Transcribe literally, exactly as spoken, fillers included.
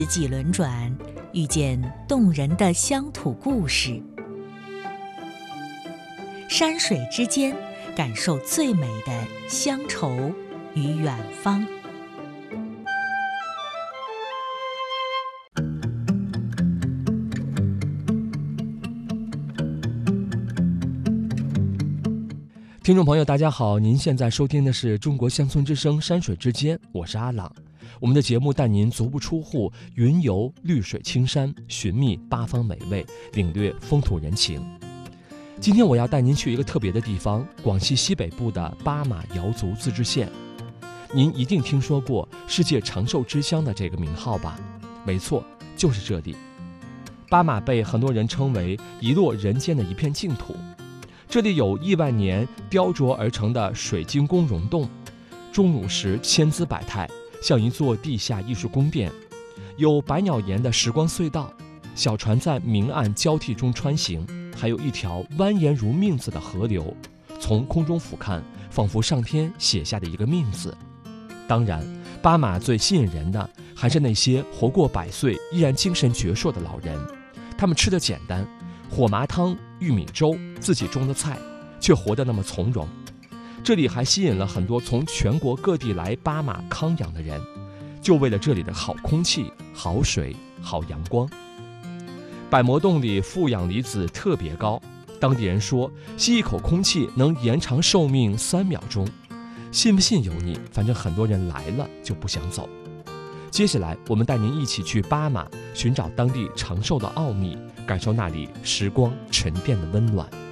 四季轮转，遇见动人的乡土故事。山水之间，感受最美的乡愁与远方。 听众朋友大家好，您现在收听的是中国乡村之声山水之间，我是阿朗。我们的节目带您足不出户，云游绿水青山，寻觅八方美味，领略风土人情。今天我要带您去一个特别的地方，广西西北部的巴马瑶族自治县。您一定听说过世界长寿之乡的这个名号吧？没错，就是这里。巴马被很多人称为遗落人间的一片净土。这里有亿万年雕琢而成的水晶宫溶洞，钟乳石千姿百态，像一座地下艺术宫殿；有百鸟岩的时光隧道，小船在明暗交替中穿行；还有一条蜿蜒如命字的河流，从空中俯瞰，仿佛上天写下的一个命字。当然，巴马最吸引人的还是那些活过百岁依然精神矍铄的老人，他们吃得简单，火麻汤、玉米粥，自己种的菜，却活得那么从容。这里还吸引了很多从全国各地来巴马康养的人，就为了这里的好空气、好水、好阳光。百魔洞里负氧离子特别高，当地人说吸一口空气能延长寿命三秒钟。信不信由你，反正很多人来了就不想走。接下来我们带您一起去巴马，寻找当地长寿的奥秘，感受那里时光沉淀的温暖。